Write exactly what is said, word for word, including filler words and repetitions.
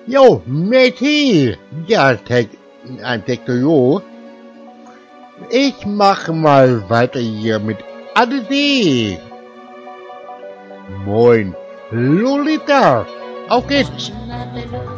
Jo, Meti! Ja, Tek, ein Tektojo. Ich mache mal weiter hier mit Adedi. Moin, Lolita. Auf geht's.